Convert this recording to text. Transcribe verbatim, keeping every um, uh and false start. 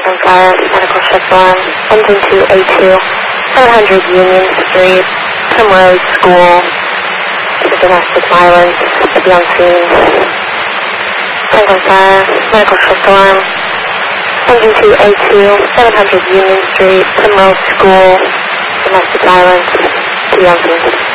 on fire, medical shift one, engine two A two, seven hundred Union Street, Primrose School, for domestic violence, to be on scene. Tank on fire, medical shift one, engine two A two, seven hundred Union Street, Primrose School, domestic violence, to be on scene.